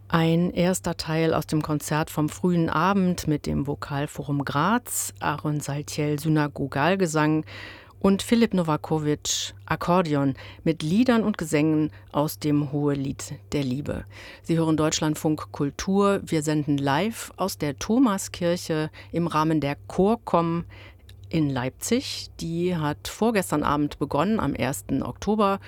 Ein erster Teil aus dem Konzert vom frühen Abend mit dem Vokalforum Graz, Aaron Saltiel Synagogalgesang und Philipp Novakovic Akkordeon mit Liedern und Gesängen aus dem Hohelied der Liebe. Sie hören Deutschlandfunk Kultur. Wir senden live aus der Thomaskirche im Rahmen der Chorkom in Leipzig. Die hat vorgestern Abend begonnen, am 1. Oktober,